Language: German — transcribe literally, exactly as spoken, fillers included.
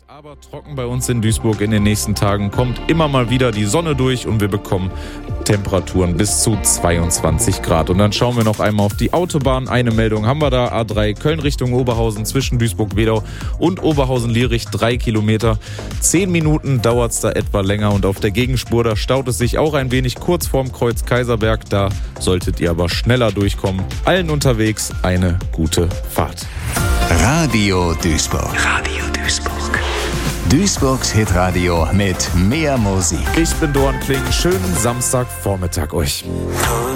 Aber trocken bei uns in Duisburg in den nächsten Tagen, kommt immer mal wieder die Sonne durch und wir bekommen Temperaturen bis zu zweiundzwanzig Grad. Und dann schauen wir noch einmal auf die Autobahn. Eine Meldung haben wir da, A drei Köln Richtung Oberhausen zwischen Duisburg-Wedau und Oberhausen-Lierich, drei Kilometer. Zehn Minuten dauert es da etwa länger und auf der Gegenspur, da staut es sich auch ein wenig kurz vorm Kreuz Kaiserberg. Da solltet ihr aber schneller durchkommen. Allen unterwegs eine gute Fahrt. Radio Duisburg. Radio Duisburg. Duisburgs Hitradio mit mehr Musik. Ich bin Doan Kling. Schönen Samstagvormittag euch.